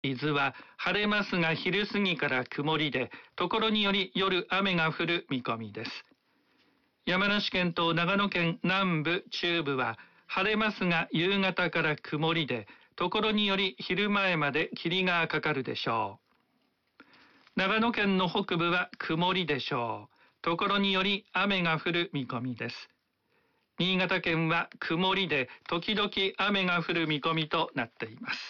伊豆は晴れますが昼過ぎから曇りで、ところにより夜雨が降る見込みです。山梨県と長野県南部中部は晴れますが夕方から曇りで、ところにより昼前まで霧がかかるでしょう。長野県の北部は曇りでしょう。ところにより雨が降る見込みです。新潟県は曇りで時々雨が降る見込みとなっています。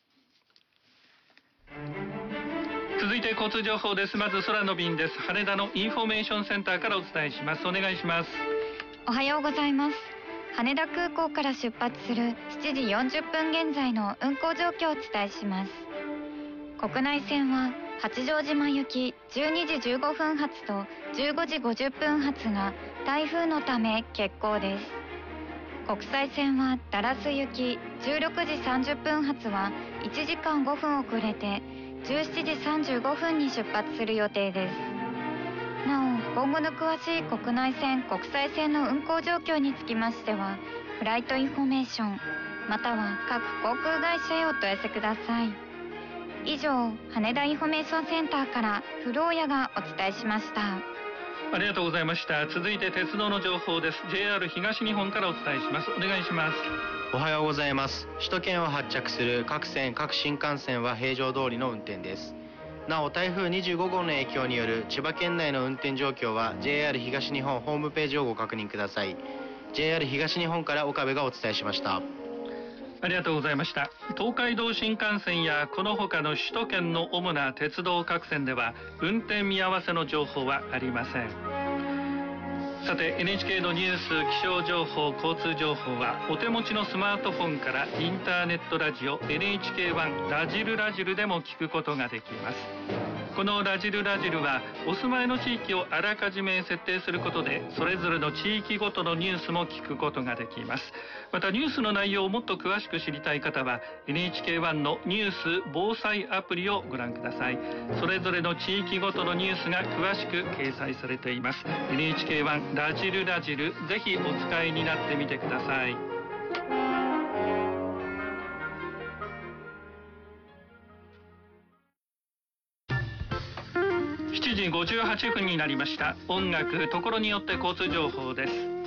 続いて交通情報です。まず空の便です。羽田のインフォメーションセンターからお伝えします。お願いします。 おはようございます。羽田空港から出発する7時40分現在の運行状況をお伝えします。国内線は八丈島行き12時15分発と15時50分発が台風のため欠航です。国際線はダラス行き16時30分発は1時間5分遅れて17時35分に出発する予定です。なお、今後の詳しい国内線・国際線の運行状況につきましては、フライトインフォメーションまたは各航空会社へお問い合わせください。以上、羽田インフォメーションセンターから古尾谷がお伝えしました。 ありがとうございました。続いて鉄道の情報です。 JR 東日本からお伝えします。お願いします。 おはようございます。首都圏を発着する各線各新幹線は平常通りの運転です。なお、台風25号の影響による千葉県内の運転状況は JR 東日本ホームページをご確認ください。 JR 東日本から岡部がお伝えしました。 ありがとうございました。東海道新幹線やこの他の首都圏の主な鉄道各線では運転見合わせの情報はありません。さて、 NHK のニュース、気象情報、交通情報はお手持ちのスマートフォンからインターネットラジオ NHK1 ラジルラジルでも聞くことができます。このラジルラジルはお住まいの地域をあらかじめ設定することでそれぞれの地域ごとのニュースも聞くことができます。またニュースの内容をもっと詳しく知りたい方は NHK1 のニュース防災アプリをご覧ください。それぞれの地域ごとのニュースが詳しく掲載されています。 NHK1 ラジルラジル、ぜひお使いになってみてください。7時58分になりました。音楽ところによって交通情報です。